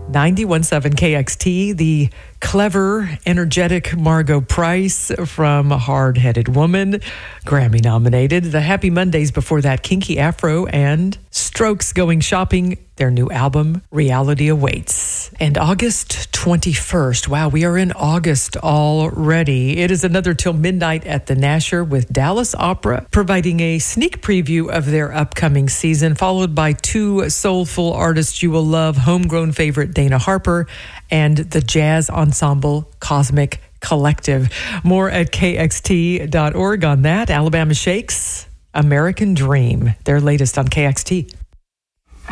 91.7 KXT, the clever, energetic Margot Price from Hard-Headed Woman, Grammy nominated. The Happy Mondays before that, Kinky Afro and Strokes Going Shopping. Their new album, Reality Awaits. And August 21st. Wow, we are in August already. It is another Till Midnight at the Nasher with Dallas Opera, providing a sneak preview of their upcoming season, followed by two soulful artists you will love, homegrown favorite Dana Harper and the jazz ensemble Cosmic Collective. More at kxt.org on that. Alabama Shakes, American Dream, their latest on KXT.